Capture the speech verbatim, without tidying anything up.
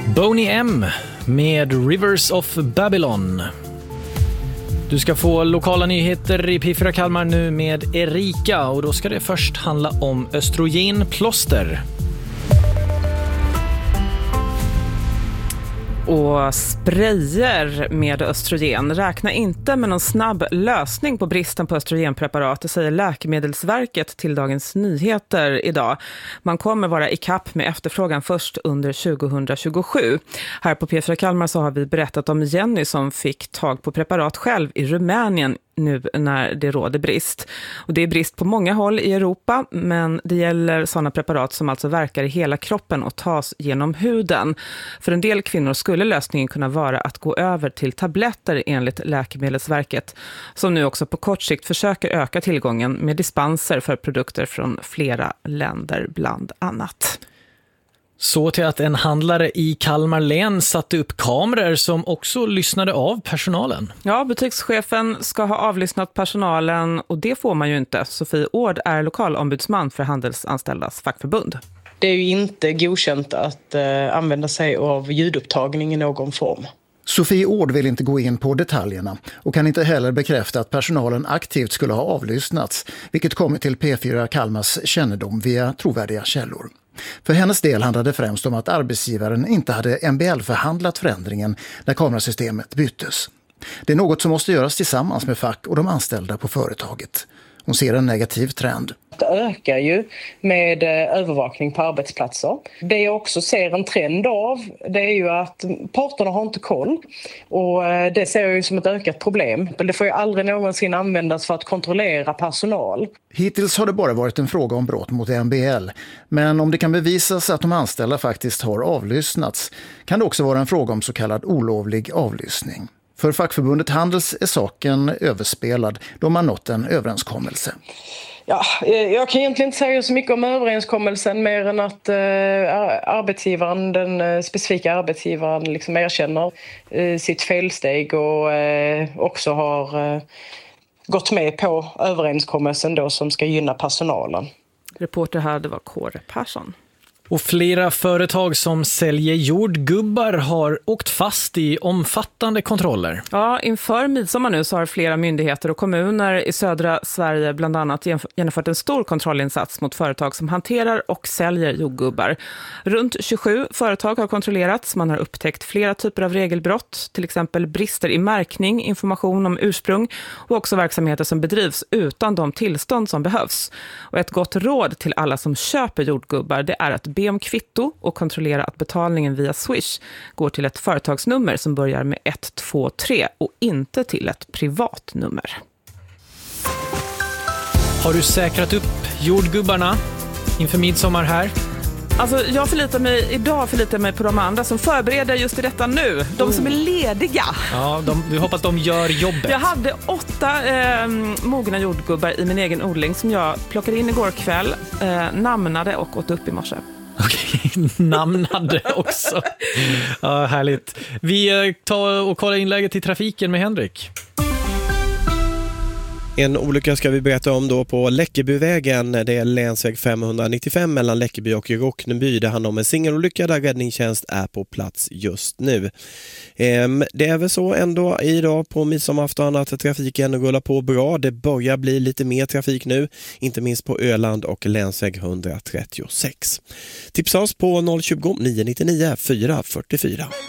Boney M med Rivers of Babylon. Du ska få lokala nyheter i P fyra Kalmar nu med Erika, och då ska det först handla om östrogenplåster. Och sprayer med östrogen. Räkna inte med någon snabb lösning på bristen på östrogenpreparat, det säger Läkemedelsverket till Dagens Nyheter idag. Man kommer vara i kapp med efterfrågan först under tjugohundratjugosju. Här på P fyra Kalmar så har vi berättat om Jenny som fick tag på preparat själv i Rumänien nu när det råder brist. Och det är brist på många håll i Europa, men det gäller sådana preparat som alltså verkar i hela kroppen och tas genom huden. För en del kvinnor skulle lösningen kunna vara att gå över till tabletter enligt Läkemedelsverket, som nu också på kort sikt försöker öka tillgången med dispenser för produkter från flera länder bland annat. Så till att en handlare i Kalmar län satte upp kameror som också lyssnade av personalen. Ja, butikschefen ska ha avlyssnat personalen, och det får man ju inte. Sofie Ord är lokalombudsman för Handelsanställdas fackförbund. Det är ju inte godkänt att eh, använda sig av ljudupptagning i någon form. Sofie Ord vill inte gå in på detaljerna och kan inte heller bekräfta att personalen aktivt skulle ha avlyssnats, vilket kommit till P fyra Kalmars kännedom via trovärdiga källor. För hennes del handlade det främst om att arbetsgivaren inte hade M B L-förhandlat förändringen när kamerasystemet byttes. Det är något som måste göras tillsammans med fack och de anställda på företaget. Hon ser en negativ trend. Det ökar ju med övervakning på arbetsplatser. Det jag också ser en trend av, det är ju att parterna har inte koll. Och det ser jag ju som ett ökat problem. Det får ju aldrig någonsin användas för att kontrollera personal. Hittills har det bara varit en fråga om brott mot M B L. Men om det kan bevisas att de anställda faktiskt har avlyssnats, kan det också vara en fråga om så kallad olovlig avlyssning. För fackförbundet Handels är saken överspelad då man nått en överenskommelse. Ja, jag kan egentligen inte säga så mycket om överenskommelsen mer än att eh, arbetsgivaren, den eh, specifika arbetsgivaren liksom erkänner eh, sitt felsteg och eh, också har eh, gått med på överenskommelsen då som ska gynna personalen. Reporter här, det var Kåre Persson. Och flera företag som säljer jordgubbar har åkt fast i omfattande kontroller. Ja, inför midsommar nu så har flera myndigheter och kommuner i södra Sverige bland annat genomfört en stor kontrollinsats mot företag som hanterar och säljer jordgubbar. Runt tjugosju företag har kontrollerats. Man har upptäckt flera typer av regelbrott, till exempel brister i märkning, information om ursprung och också verksamheter som bedrivs utan de tillstånd som behövs. Och ett gott råd till alla som köper jordgubbar, det är att be om kvitto och kontrollera att betalningen via Swish går till ett företagsnummer som börjar med ett två tre och inte till ett privatnummer. Har du säkrat upp jordgubbarna inför midsommar här? Alltså jag förlitar mig, idag förlitar jag mig på de andra som förbereder just i detta nu. De som är lediga. Ja, de, du hoppas de gör jobbet. Jag hade åtta eh, mogna jordgubbar i min egen odling som jag plockade in igår kväll, eh, namnade och åt upp i morse. Okej, namnade också. Ja, härligt. Vi tar och kollar inlägget i trafiken med Henrik. En olycka ska vi berätta om då på Läckebyvägen. Det är länsväg femhundranittiofem mellan Läckeby och Rockneby. Det handlar om en singelolycka där räddningstjänst är på plats just nu. Det är väl så ändå idag på midsommarafton att trafiken rullar på bra. Det börjar bli lite mer trafik nu, inte minst på Öland och länsväg etthundratrettiosex. Tipsa oss på noll tjugo, nio nio nio, fyra fyra fyra.